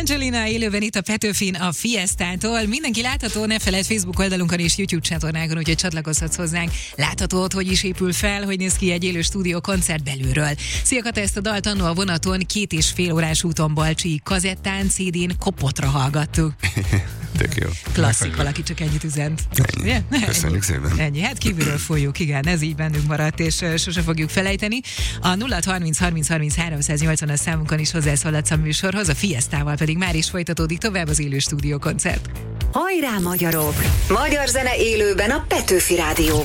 Angelina élőben itt a Petőfin a Fiestától. Mindenki látható, ne feledd, Facebook oldalunkon és YouTube csatornákon, úgyhogy csatlakozhatsz hozzánk. Látható ott, hogy is épül fel, hogy néz ki egy élő stúdió koncert belülről. Szia Kata, ezt a dalt annó a vonaton 2,5 órás úton Balcsi kazettán, CD-n kopotra hallgattuk. Tök jó. Klasszik, valaki csak ennyit üzent. Ennyi. Köszönjük szépen. Ennyi, hát kívülről folyjuk, igen, ez így bennünk maradt, és sose fogjuk felejteni. A 0630 számunkon is hozzászólhatsz a műsorhoz, a Fiestával pedig már is folytatódik tovább az élő stúdiókoncert. Hajrá magyarok! Magyar zene élőben a Petőfi Rádióban.